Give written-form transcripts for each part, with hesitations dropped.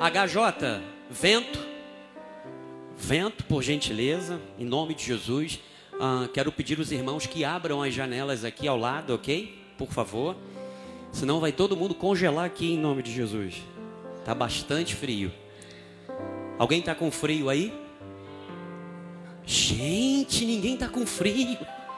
HJ, vento, por gentileza, em nome de Jesus. Quero pedir aos irmãos que abram as janelas aqui ao lado, ok? Por favor. Senão vai todo mundo congelar aqui em nome de Jesus. Tá bastante frio. Alguém está com frio aí? Gente, ninguém está com frio.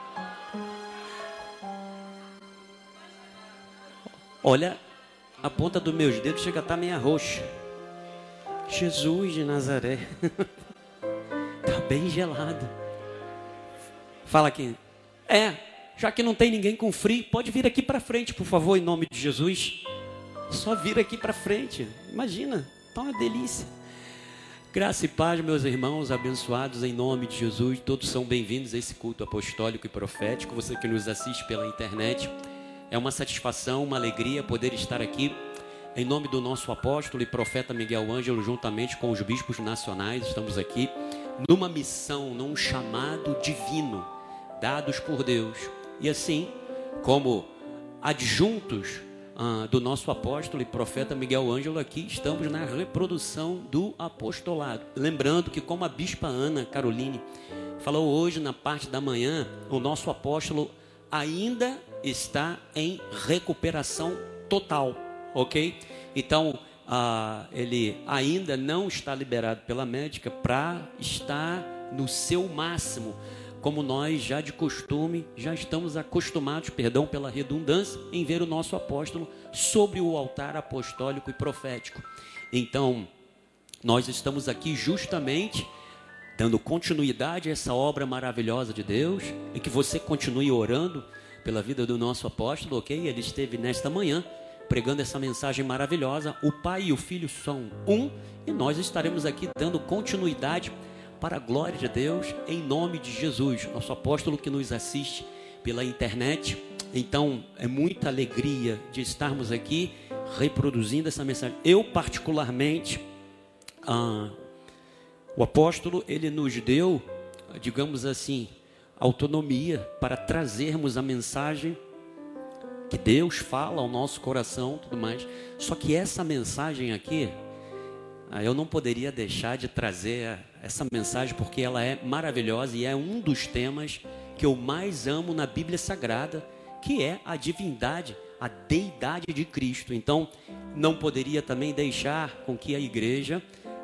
Olha, a ponta dos meus dedos chega a estar meio roxa. Jesus de Nazaré. Tá bem gelado. Fala aqui. Já que não tem ninguém com frio, pode vir aqui para frente, por favor, em nome de Jesus. Só vir aqui para frente. Imagina, tá uma delícia. Graça e paz, meus irmãos abençoados, em nome de Jesus. Todos são bem-vindos a esse culto apostólico e profético. Você que nos assiste pela internet, é uma satisfação, uma alegria poder estar aqui em nome do nosso apóstolo e profeta Miguel Ângelo, juntamente com os bispos nacionais. Estamos aqui numa missão, num chamado divino, dados por Deus. E assim, como adjuntos do nosso apóstolo e profeta Miguel Ângelo, aqui estamos na reprodução do apostolado. Lembrando que, como a bispa Ana Caroline falou hoje na parte da manhã, o nosso apóstolo ainda está em recuperação total, ok? Então, ele ainda não está liberado pela médica para estar no seu máximo, como nós já de costume, já estamos acostumados, perdão pela redundância, em ver o nosso apóstolo sobre o altar apostólico e profético. Então, nós estamos aqui justamente dando continuidade a essa obra maravilhosa de Deus, e que você continue orando pela vida do nosso apóstolo, ok? Ele esteve nesta manhã pregando essa mensagem maravilhosa. O Pai e o Filho são um, e nós estaremos aqui dando continuidade para a glória de Deus, em nome de Jesus, nosso apóstolo que nos assiste pela internet. Então, é muita alegria de estarmos aqui reproduzindo essa mensagem. Eu, particularmente, o apóstolo, ele nos deu, digamos assim, autonomia para trazermos a mensagem que Deus fala ao nosso coração, tudo mais. Só que essa mensagem aqui, eu não poderia deixar de trazer essa mensagem, porque ela é maravilhosa e é um dos temas que eu mais amo na Bíblia Sagrada, que é a divindade, a deidade de Cristo. Então, não poderia também deixar com que a igreja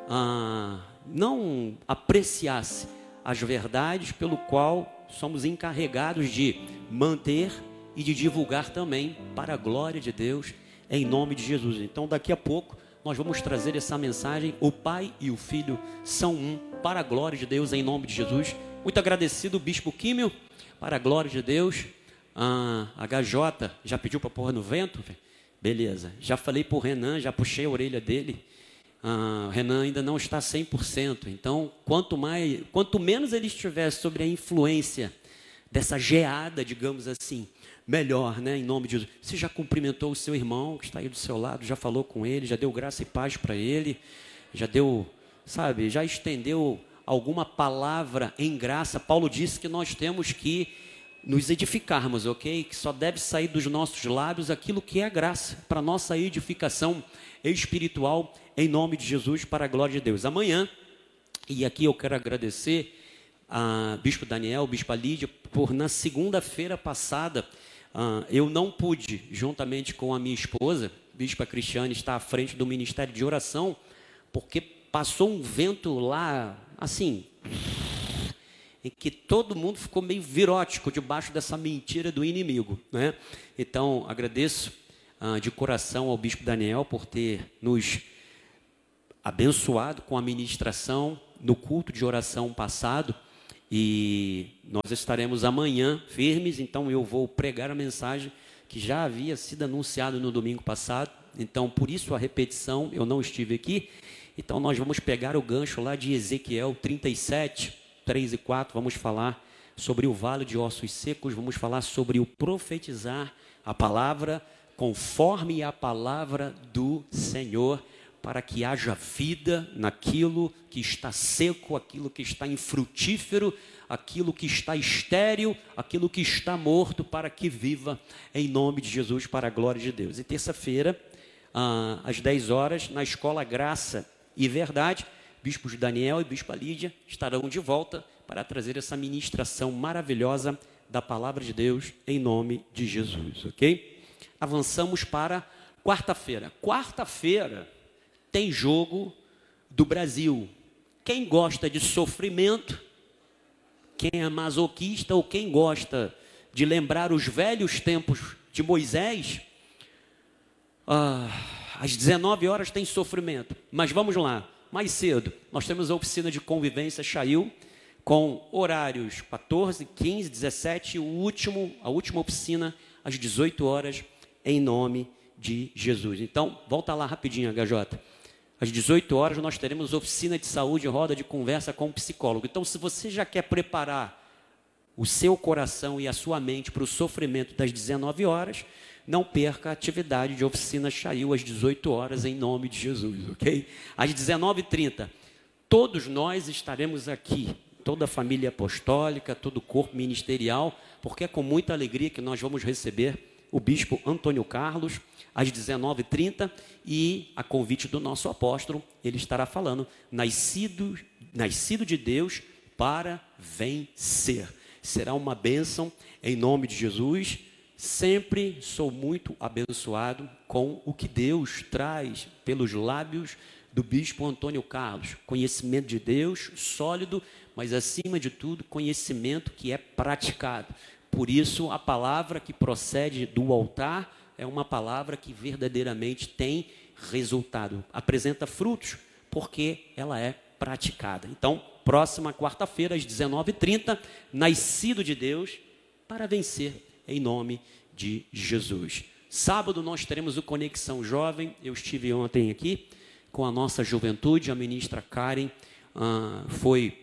não apreciasse as verdades pelo qual somos encarregados de manter e de divulgar também para a glória de Deus, em nome de Jesus. Então, daqui a pouco nós vamos trazer essa mensagem. O Pai e o Filho são um, para a glória de Deus, em nome de Jesus. Muito agradecido, Bispo Químio, para a glória de Deus. HJ, já pediu para pôr no vento? Beleza. Já falei para o Renan, já puxei a orelha dele. O Renan ainda não está 100%. Então, quanto menos ele estiver sobre a influência dessa geada, digamos assim, melhor, né? Em nome de Jesus. Você já cumprimentou o seu irmão que está aí do seu lado, já falou com ele, já deu graça e paz para ele, já deu, já estendeu alguma palavra em graça. Paulo disse que nós temos que nos edificarmos, ok? Que só deve sair dos nossos lábios aquilo que é graça, para nossa edificação espiritual, em nome de Jesus, para a glória de Deus. Amanhã, e aqui eu quero agradecer a Bispo Daniel, Bispa Lídia, por na segunda-feira passada, eu não pude, juntamente com a minha esposa, Bispa Cristiane, estar à frente do Ministério de Oração, porque passou um vento lá, assim, em que todo mundo ficou meio virótico debaixo dessa mentira do inimigo, né? Então, agradeço de coração ao Bispo Daniel por ter nos abençoado com a ministração no culto de oração passado. E nós estaremos amanhã firmes, então eu vou pregar a mensagem que já havia sido anunciada no domingo passado. Então, por isso a repetição, eu não estive aqui. Então, nós vamos pegar o gancho lá de Ezequiel 37, 3 e 4. Vamos falar sobre o vale de ossos secos, vamos falar sobre o profetizar a palavra conforme a palavra do Senhor, para que haja vida naquilo que está seco, aquilo que está infrutífero, aquilo que está estéril, aquilo que está morto, para que viva em nome de Jesus, para a glória de Deus. E terça-feira, às 10 horas, na Escola Graça e Verdade. Bispos Daniel e Bispa Lídia estarão de volta para trazer essa ministração maravilhosa da Palavra de Deus em nome de Jesus, ok? Avançamos para quarta-feira. Quarta-feira tem jogo do Brasil. Quem gosta de sofrimento, quem é masoquista ou quem gosta de lembrar os velhos tempos de Moisés, às 19 horas tem sofrimento. Mas vamos lá, mais cedo, nós temos a oficina de convivência Chail, com horários 14, 15, 17 e a última oficina às 18 horas, em nome de Jesus. Então, volta lá rapidinho, HJ. Às 18 horas nós teremos oficina de saúde, roda de conversa com o psicólogo. Então, se você já quer preparar o seu coração e a sua mente para o sofrimento das 19 horas, não perca a atividade de oficina Chail às 18 horas, em nome de Jesus, ok? Às 19h30, todos nós estaremos aqui, toda a família apostólica, todo o corpo ministerial, porque é com muita alegria que nós vamos receber o bispo Antônio Carlos, às 19h30, e a convite do nosso apóstolo, ele estará falando, nascido de Deus para vencer. Será uma bênção em nome de Jesus. Sempre sou muito abençoado com o que Deus traz pelos lábios do bispo Antônio Carlos. Conhecimento de Deus sólido, mas acima de tudo, conhecimento que é praticado. Por isso, a palavra que procede do altar é uma palavra que verdadeiramente tem resultado. Apresenta frutos, porque ela é praticada. Então, próxima quarta-feira, às 19h30, nascido de Deus para vencer, em nome de Jesus. Sábado nós teremos o Conexão Jovem. Eu estive ontem aqui com a nossa juventude. A ministra Karen foi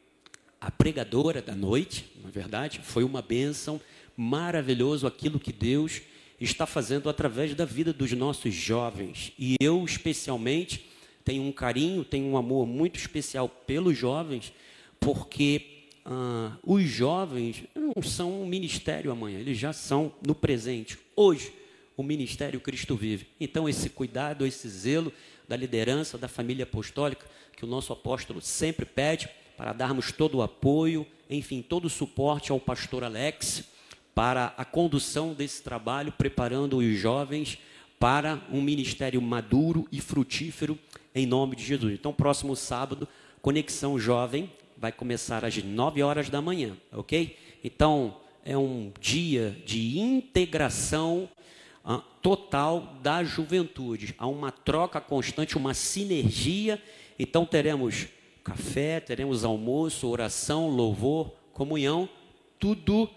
a pregadora da noite, na verdade. Foi uma bênção, maravilhoso aquilo que Deus está fazendo através da vida dos nossos jovens. E eu, especialmente, tenho um carinho, tenho um amor muito especial pelos jovens, porque os jovens não são um ministério amanhã, eles já são no presente. Hoje, o Ministério Cristo Vive. Então, esse cuidado, esse zelo da liderança, da família apostólica, que o nosso apóstolo sempre pede, para darmos todo o apoio, enfim, todo o suporte ao pastor Alex, para a condução desse trabalho, preparando os jovens para um ministério maduro e frutífero, em nome de Jesus. Então, próximo sábado, Conexão Jovem, vai começar às 9 horas da manhã, ok? Então, é um dia de integração total da juventude. Há uma troca constante, uma sinergia. Então, teremos café, teremos almoço, oração, louvor, comunhão, tudo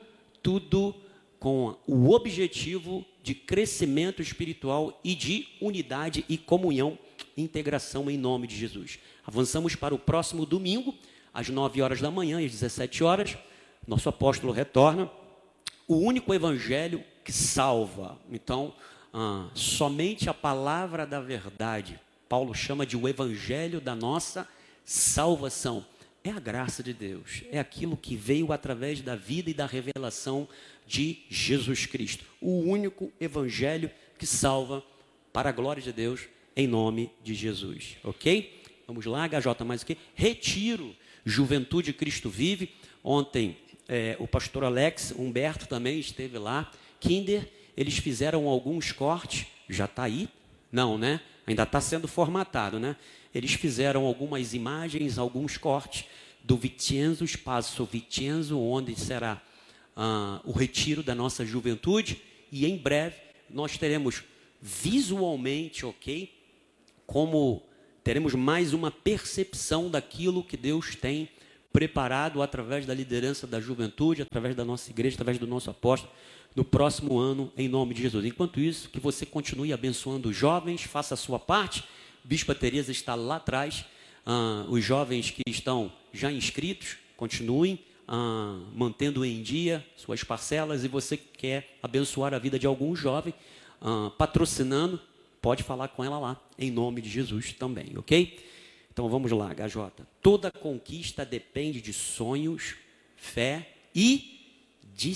com o objetivo de crescimento espiritual e de unidade e comunhão, integração em nome de Jesus. Avançamos para o próximo domingo, às 9 horas da manhã, às 17 horas, nosso apóstolo retorna, o único evangelho que salva. Então, somente a palavra da verdade, Paulo chama de o evangelho da nossa salvação. É a graça de Deus, é aquilo que veio através da vida e da revelação de Jesus Cristo. O único evangelho que salva, para a glória de Deus, em nome de Jesus, ok? Vamos lá, HJ, mais o quê? Retiro, Juventude Cristo Vive. Ontem, o pastor Alex, Humberto também esteve lá. Kinder, eles fizeram alguns cortes, já está aí? Não, né? Ainda está sendo formatado, né? Eles fizeram algumas imagens, alguns cortes do Vicenzo, Espaço Vicenzo, onde será o retiro da nossa juventude. E em breve nós teremos visualmente, ok? Como teremos mais uma percepção daquilo que Deus tem preparado através da liderança da juventude, através da nossa igreja, através do nosso apóstolo, no próximo ano, em nome de Jesus. Enquanto isso, que você continue abençoando os jovens, faça a sua parte. Bispa Teresa está lá atrás. Os jovens que estão já inscritos, continuem mantendo em dia suas parcelas. E você que quer abençoar a vida de algum jovem, patrocinando, pode falar com ela lá, em nome de Jesus também, ok? Então vamos lá, HJ. Toda conquista depende de sonhos, fé e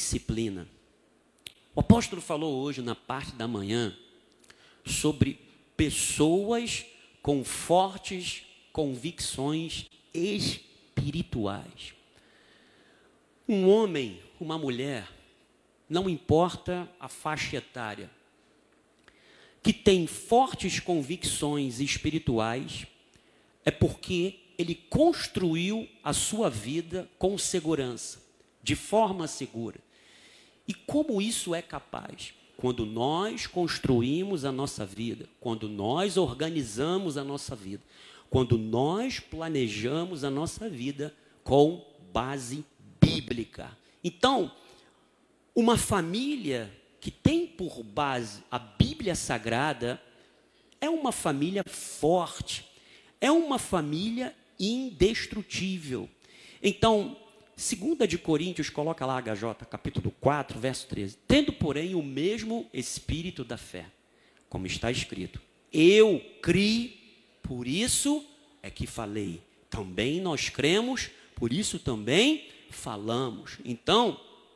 disciplina. O apóstolo falou hoje, na parte da manhã, sobre pessoas com fortes convicções espirituais. Um homem, uma mulher, não importa a faixa etária, que tem fortes convicções espirituais, é porque ele construiu a sua vida com segurança, de forma segura. E como isso é capaz? Quando nós construímos a nossa vida, quando nós organizamos a nossa vida, quando nós planejamos a nossa vida com base bíblica. Então, uma família que tem por base a Bíblia Sagrada é uma família forte, é uma família indestrutível. Então, 2 de Coríntios, coloca lá HJ, capítulo 4, verso 13. Tendo, porém, o mesmo espírito da fé, como está escrito, eu criei, por isso é que falei. Também nós cremos, por isso também falamos. Então,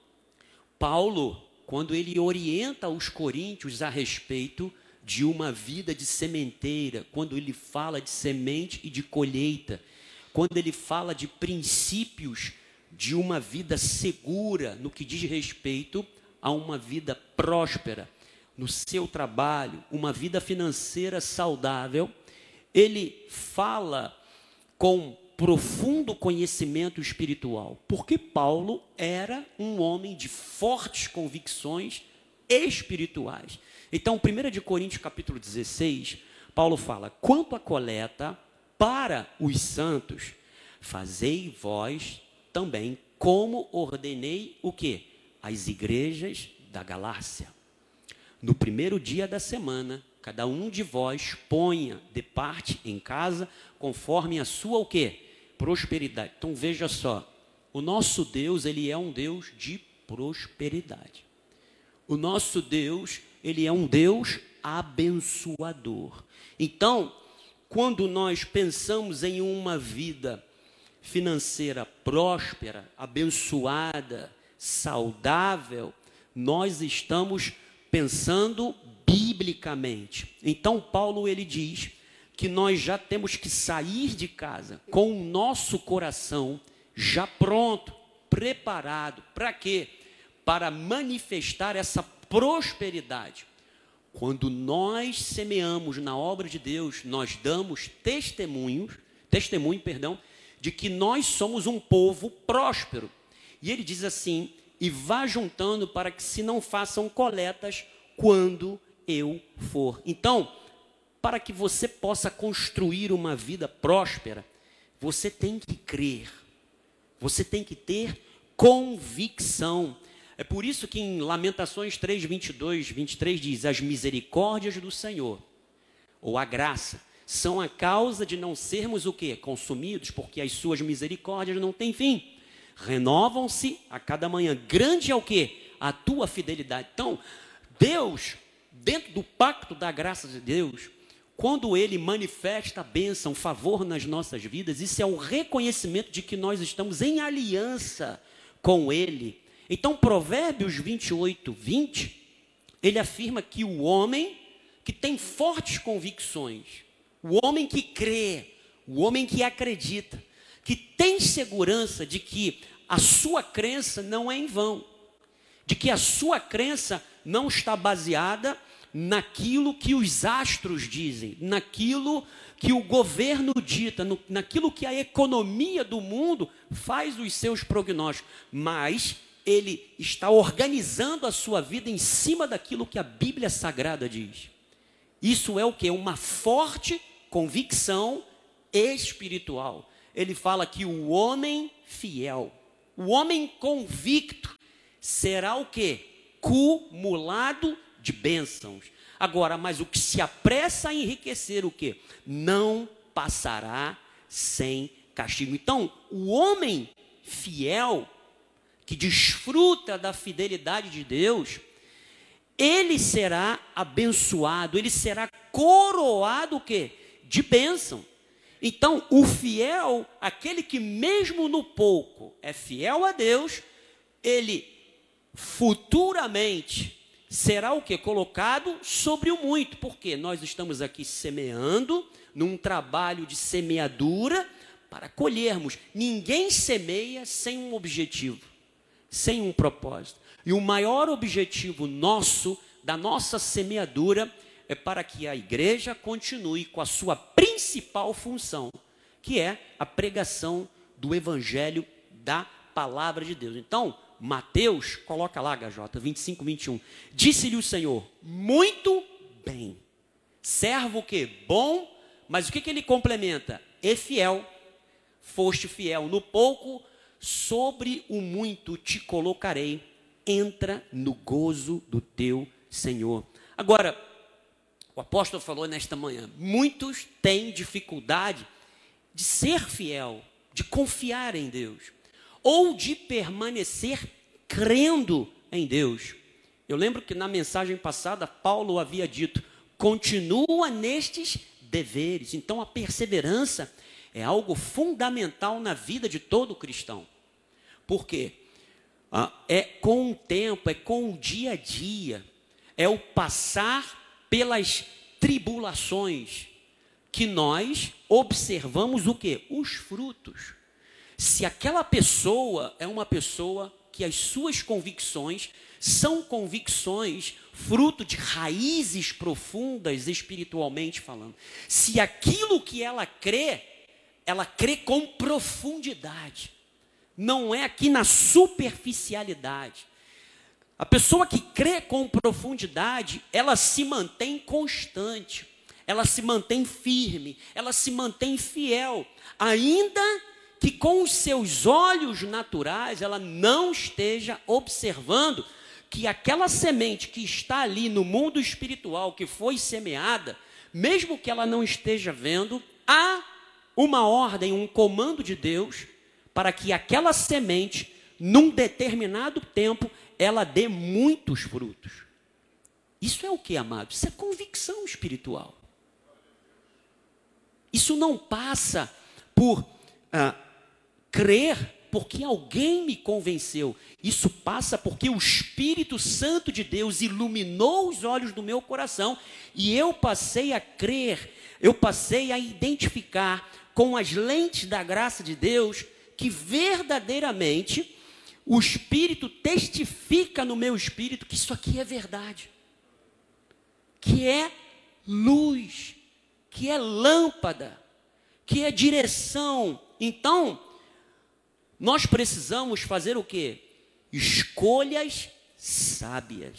Paulo, quando ele orienta os coríntios a respeito de uma vida de sementeira, quando ele fala de semente e de colheita, quando ele fala de princípios de uma vida segura no que diz respeito a uma vida próspera no seu trabalho, uma vida financeira saudável, ele fala com profundo conhecimento espiritual, porque Paulo era um homem de fortes convicções espirituais. Então, 1 de Coríntios capítulo 16, Paulo fala, quanto à coleta para os santos, fazei vós também como ordenei o quê? As igrejas da Galácia. No primeiro dia da semana, cada um de vós ponha de parte em casa, conforme a sua o quê? Prosperidade. Então veja só, o nosso Deus, ele é um Deus de prosperidade. O nosso Deus, ele é um Deus abençoador. Então, quando nós pensamos em uma vida financeira próspera, abençoada, saudável, nós estamos pensando biblicamente. Então Paulo ele diz que nós já temos que sair de casa com o nosso coração já pronto, preparado. Para quê? Para manifestar essa prosperidade. Quando nós semeamos na obra de Deus, nós damos testemunho, de que nós somos um povo próspero. E ele diz assim, e vá juntando para que se não façam coletas quando eu for. Então, para que você possa construir uma vida próspera, você tem que crer, você tem que ter convicção. É por isso que em Lamentações 3, 22, 23 diz, as misericórdias do Senhor, ou a graça, são a causa de não sermos o quê? Consumidos, porque as suas misericórdias não têm fim. Renovam-se a cada manhã. Grande é o quê? A tua fidelidade. Então, Deus, dentro do pacto da graça de Deus, quando Ele manifesta a bênção, favor nas nossas vidas, isso é um reconhecimento de que nós estamos em aliança com Ele. Então, Provérbios 28, 20, ele afirma que o homem que tem fortes convicções, o homem que crê, o homem que acredita, que tem segurança de que a sua crença não é em vão, de que a sua crença não está baseada naquilo que os astros dizem, naquilo que o governo dita, naquilo que a economia do mundo faz os seus prognósticos, mas ele está organizando a sua vida em cima daquilo que a Bíblia Sagrada diz. Isso é o quê? Uma forte convicção espiritual. Ele fala que o homem fiel, o homem convicto, será o quê? Cumulado de bênçãos. Agora, mas o que se apressa a enriquecer, o quê? Não passará sem castigo. Então, o homem fiel, que desfruta da fidelidade de Deus, ele será abençoado, ele será coroado o quê? De bênção. Então, o fiel, aquele que mesmo no pouco é fiel a Deus, ele futuramente será o que? Colocado sobre o muito. Porque nós estamos aqui semeando, num trabalho de semeadura, para colhermos. Ninguém semeia sem um objetivo, sem um propósito. E o maior objetivo nosso, da nossa semeadura, é para que a igreja continue com a sua principal função, que é a pregação do evangelho da palavra de Deus. Então, Mateus, coloca lá, HJ, 25, 21. Disse-lhe o Senhor, muito bem. Servo o quê? Bom, mas o que ele complementa? E fiel. Foste fiel no pouco, sobre o muito te colocarei. Entra no gozo do teu Senhor. Agora, o apóstolo falou nesta manhã, muitos têm dificuldade de ser fiel, de confiar em Deus, ou de permanecer crendo em Deus. Eu lembro que na mensagem passada, Paulo havia dito, continua nestes deveres. Então, a perseverança é algo fundamental na vida de todo cristão. Por quê? É com o tempo, é com o dia a dia, é o passar pelas tribulações que nós observamos o quê? Os frutos. Se aquela pessoa é uma pessoa que as suas convicções são convicções fruto de raízes profundas espiritualmente falando. Se aquilo que ela crê com profundidade. Não é aqui na superficialidade. A pessoa que crê com profundidade, ela se mantém constante, ela se mantém firme, ela se mantém fiel, ainda que com os seus olhos naturais ela não esteja observando que aquela semente que está ali no mundo espiritual, que foi semeada, mesmo que ela não esteja vendo, há uma ordem, um comando de Deus, para que aquela semente, num determinado tempo, ela dê muitos frutos. Isso é o que, amado? Isso é convicção espiritual. Isso não passa por crer porque alguém me convenceu. Isso passa porque o Espírito Santo de Deus iluminou os olhos do meu coração e eu passei a crer, eu passei a identificar com as lentes da graça de Deus que verdadeiramente o Espírito testifica no meu espírito que isso aqui é verdade, que é luz, que é lâmpada, que é direção. Então, nós precisamos fazer o quê? Escolhas sábias.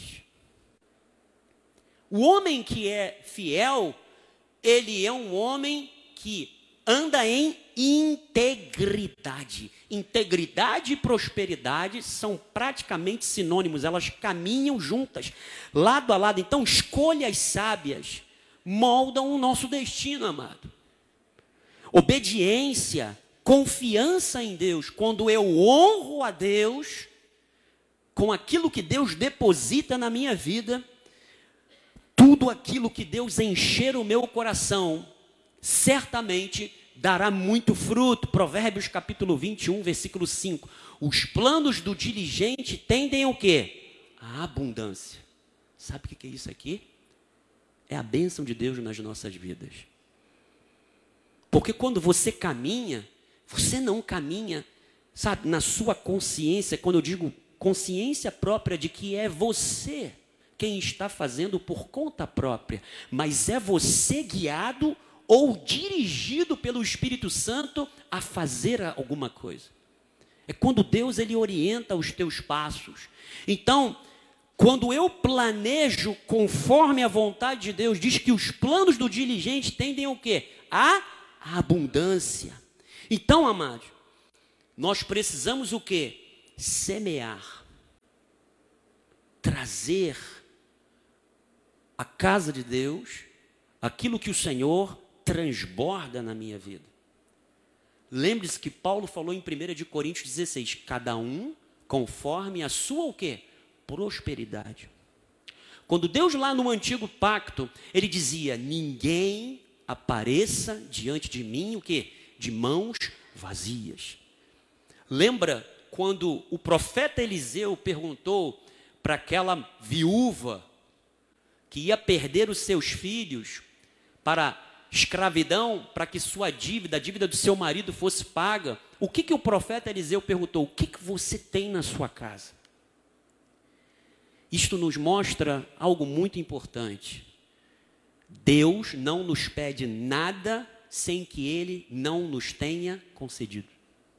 O homem que é fiel, ele é um homem que anda em integridade. Integridade e prosperidade são praticamente sinônimos, elas caminham juntas, lado a lado. Então, escolhas sábias moldam o nosso destino, amado. Obediência, confiança em Deus. Quando eu honro a Deus com aquilo que Deus deposita na minha vida, tudo aquilo que Deus encher o meu coração, certamente dará muito fruto. Provérbios capítulo 21, versículo 5. Os planos do diligente tendem ao quê? A abundância. Sabe o que é isso aqui? É a bênção de Deus nas nossas vidas. Porque quando você caminha, você não caminha, sabe, na sua consciência. Quando eu digo consciência própria de que é você quem está fazendo por conta própria, mas é você guiado ou dirigido pelo Espírito Santo a fazer alguma coisa. É quando Deus ele orienta os teus passos. Então, quando eu planejo conforme a vontade de Deus, diz que os planos do diligente tendem ao quê? A abundância. Então, amados, nós precisamos o quê? Semear. Trazer à casa de Deus aquilo que o Senhor transborda na minha vida. Lembre-se que Paulo falou em 1 Coríntios 16, cada um conforme a sua o quê? Prosperidade. Quando Deus lá no antigo pacto, ele dizia, ninguém apareça diante de mim o quê? De mãos vazias. Lembra quando o profeta Eliseu perguntou para aquela viúva que ia perder os seus filhos para escravidão, para que sua dívida, a dívida do seu marido fosse paga, o que o profeta Eliseu perguntou? O que você tem na sua casa? Isto nos mostra algo muito importante. Deus não nos pede nada sem que Ele não nos tenha concedido.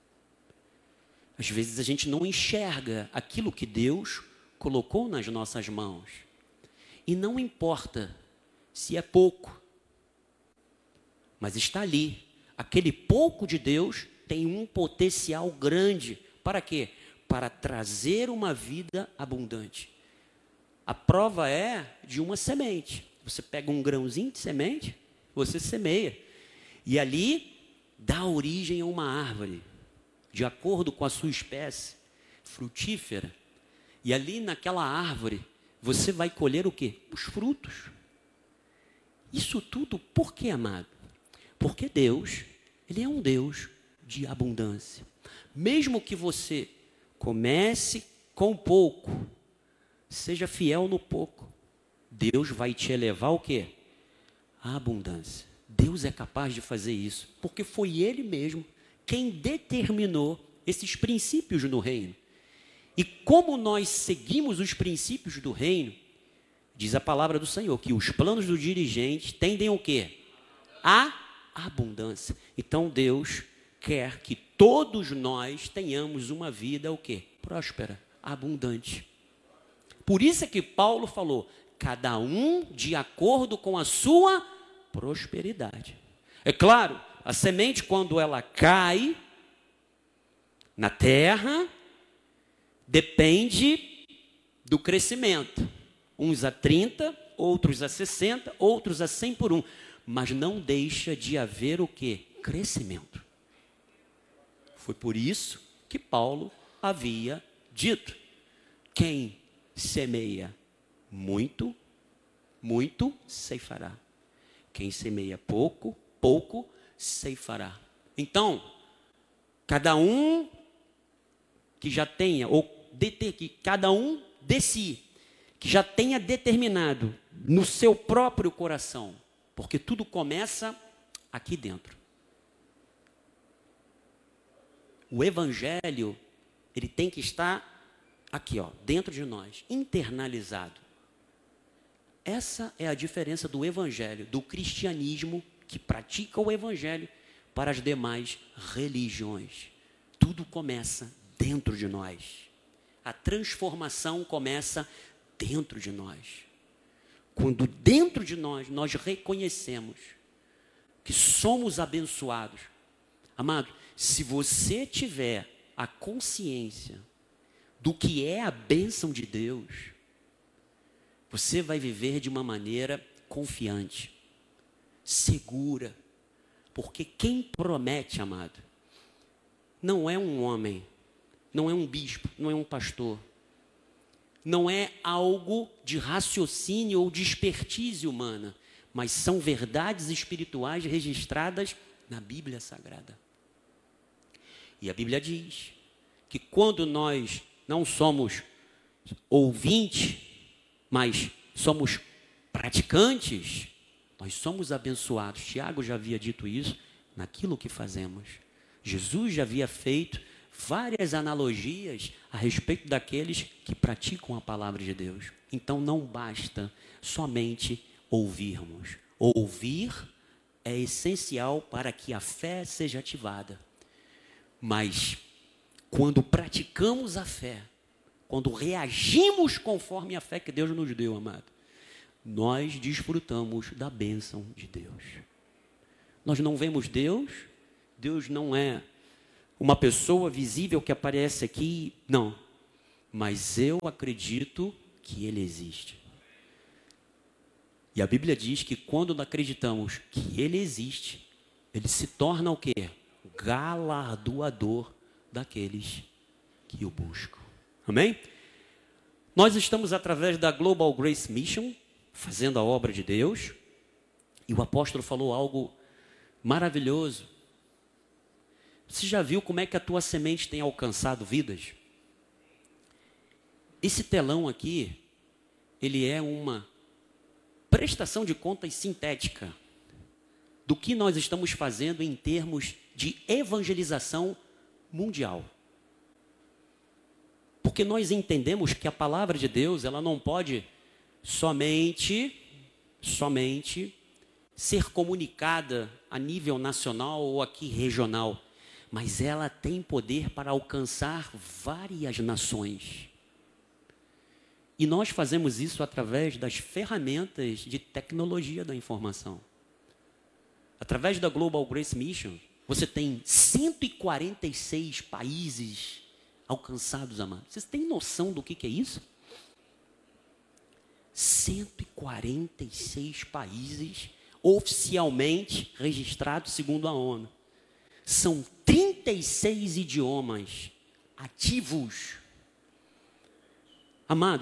Às vezes a gente não enxerga aquilo que Deus colocou nas nossas mãos. E não importa se é pouco, mas está ali. Aquele pouco de Deus tem um potencial grande. Para quê? Para trazer uma vida abundante. A prova é de uma semente. Você pega um grãozinho de semente, você semeia. E ali dá origem a uma árvore, de acordo com a sua espécie, frutífera. E ali naquela árvore, você vai colher o quê? Os frutos. Isso tudo por quê, amado? Porque Deus, Ele é um Deus de abundância. Mesmo que você comece com pouco, seja fiel no pouco, Deus vai te elevar o quê? A abundância. Deus é capaz de fazer isso, porque foi Ele mesmo quem determinou esses princípios no reino. E como nós seguimos os princípios do reino, diz a palavra do Senhor, que os planos do dirigente tendem o quê? A abundância. Então Deus quer que todos nós tenhamos uma vida o quê? Próspera, abundante. Por isso é que Paulo falou, cada um de acordo com a sua prosperidade. É claro, a semente quando ela cai na terra, depende do crescimento. Uns a 30, outros a 60, outros a 100 por um. Mas não deixa de haver o quê? Crescimento. Foi por isso que Paulo havia dito, quem semeia muito, muito ceifará. Quem semeia pouco, pouco ceifará. Então, cada um que já tenha, cada um de si, que já tenha determinado no seu próprio coração, porque tudo começa aqui dentro. O evangelho, ele tem que estar aqui, ó, dentro de nós, internalizado. Essa é a diferença do evangelho, do cristianismo que pratica o evangelho para as demais religiões. Tudo começa dentro de nós. A transformação começa dentro de nós. Quando dentro de nós reconhecemos que somos abençoados. Amado, se você tiver a consciência do que é a bênção de Deus, você vai viver de uma maneira confiante, segura. Porque quem promete, amado, não é um homem, não é um bispo, não é um pastor. Não é algo de raciocínio ou de expertise humana, mas são verdades espirituais registradas na Bíblia Sagrada. E a Bíblia diz que quando nós não somos ouvintes, mas somos praticantes, nós somos abençoados. Tiago já havia dito isso naquilo que fazemos. Jesus já havia feito várias analogias a respeito daqueles que praticam a palavra de Deus. Então não basta somente ouvirmos. Ouvir é essencial para que a fé seja ativada. Mas quando praticamos a fé, quando reagimos conforme a fé que Deus nos deu, amado, nós desfrutamos da bênção de Deus. Nós não vemos Deus, Deus não é uma pessoa visível que aparece aqui, não. Mas eu acredito que Ele existe. E a Bíblia diz que quando acreditamos que Ele existe, Ele se torna o quê? Galardoador daqueles que o buscam. Amém? Nós estamos através da Global Grace Mission, fazendo a obra de Deus, e o apóstolo falou algo maravilhoso. Você já viu como é que a tua semente tem alcançado vidas? Esse telão aqui, ele é uma prestação de contas sintética do que nós estamos fazendo em termos de evangelização mundial. Porque nós entendemos que a palavra de Deus, ela não pode somente ser comunicada a nível nacional ou aqui regional, mas ela tem poder para alcançar várias nações. E nós fazemos isso através das ferramentas de tecnologia da informação. Através da Global Grace Mission, você tem 146 países alcançados, amados. Vocês têm noção do que é isso? 146 países oficialmente registrados segundo a ONU. São 36 idiomas ativos. Amados,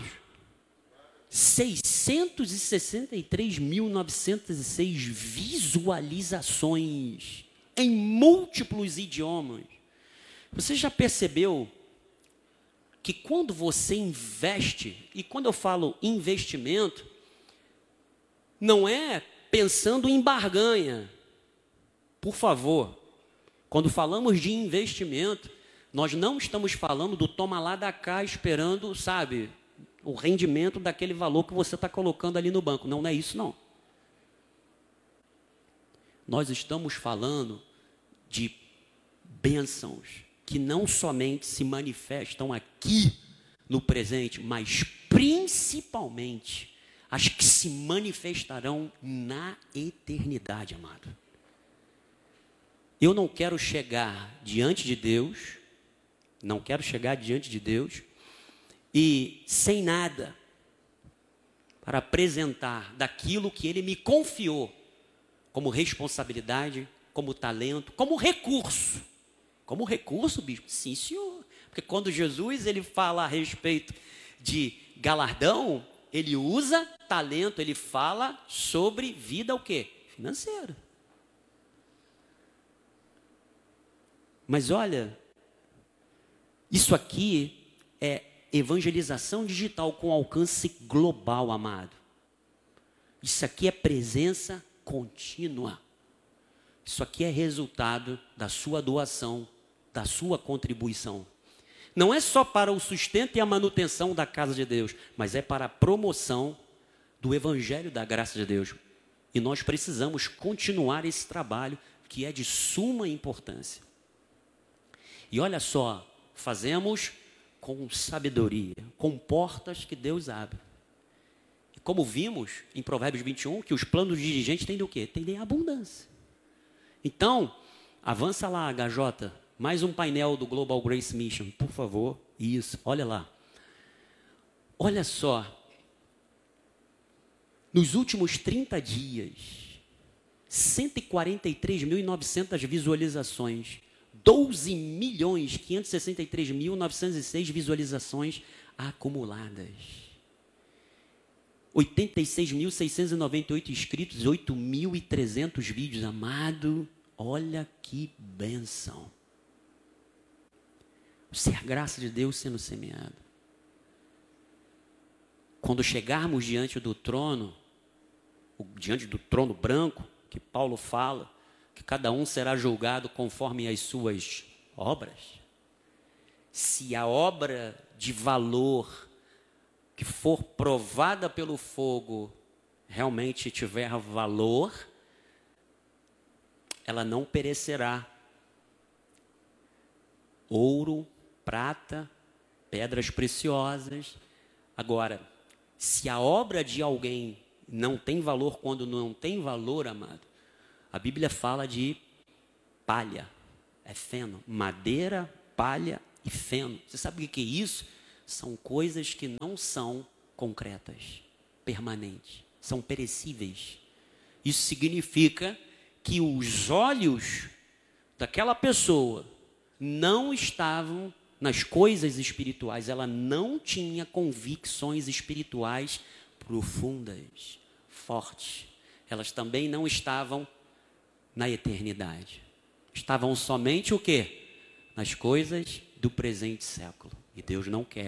663.906 visualizações em múltiplos idiomas. Você já percebeu que quando você investe, e quando eu falo investimento, não é pensando em barganha. Por favor, quando falamos de investimento, nós não estamos falando do toma lá da cá esperando, sabe, o rendimento daquele valor que você está colocando ali no banco. Não, não é isso não. Nós estamos falando de bênçãos que não somente se manifestam aqui no presente, mas principalmente as que se manifestarão na eternidade, amado. Eu não quero chegar diante de Deus, e sem nada para apresentar daquilo que Ele me confiou como responsabilidade, como talento, como recurso. Como recurso, bispo? Sim, senhor. Porque quando Jesus ele fala a respeito de galardão, ele usa talento, ele fala sobre vida o quê? Financeira. Mas olha, isso aqui é evangelização digital com alcance global, amado. Isso aqui é presença contínua. Isso aqui é resultado da sua doação, da sua contribuição. Não é só para o sustento e a manutenção da casa de Deus, mas é para a promoção do evangelho da graça de Deus. E nós precisamos continuar esse trabalho que é de suma importância. E olha só, fazemos com sabedoria, com portas que Deus abre. E como vimos em Provérbios 21, que os planos dirigentes tendem o quê? Tendem à abundância. Então, avança lá, HJ, mais um painel do Global Grace Mission, por favor. Isso, olha lá. Olha só, nos últimos 30 dias, 143.900 visualizações, 12.563.906 visualizações acumuladas. 86.698 inscritos, 8.300 vídeos. Amado, olha que bênção. Ser graça de Deus sendo semeada. Quando chegarmos diante do trono branco, que Paulo fala, que cada um será julgado conforme as suas obras. Se a obra de valor que for provada pelo fogo realmente tiver valor, ela não perecerá. Ouro, prata, pedras preciosas. Agora, se a obra de alguém não tem valor, quando não tem valor, amado, a Bíblia fala de palha, é feno, madeira, palha e feno. Você sabe o que é isso? São coisas que não são concretas, permanentes, são perecíveis. Isso significa que os olhos daquela pessoa não estavam nas coisas espirituais, ela não tinha convicções espirituais profundas, fortes. Elas também não estavam na eternidade. Estavam somente o quê? Nas coisas do presente século. E Deus não quer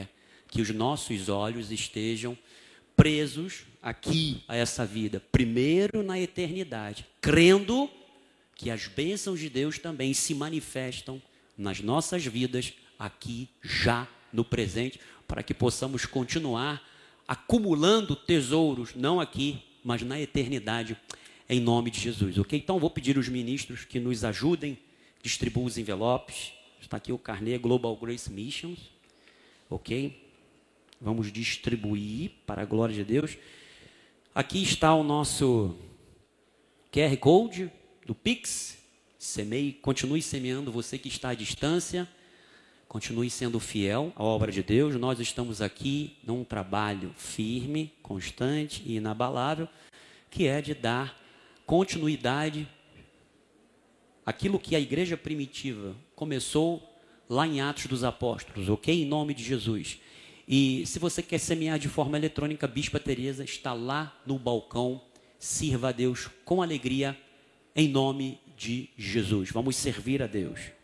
que os nossos olhos estejam presos aqui a essa vida, primeiro na eternidade, crendo que as bênçãos de Deus também se manifestam nas nossas vidas aqui, já no presente, para que possamos continuar acumulando tesouros, não aqui, mas na eternidade, em nome de Jesus, ok? Então, vou pedir aos ministros que nos ajudem, distribuam os envelopes. Está aqui o carnê Global Grace Missions, ok? Vamos distribuir para a glória de Deus. Aqui está o nosso QR Code do Pix. Semeie, continue semeando, você que está à distância. Continue sendo fiel à obra de Deus. Nós estamos aqui num trabalho firme, constante e inabalável, que é de dar continuidade àquilo que a igreja primitiva começou lá em Atos dos Apóstolos, ok? Em nome de Jesus. E se você quer semear de forma eletrônica, a Bispa Teresa está lá no balcão. Sirva a Deus com alegria, em nome de Jesus. Vamos servir a Deus.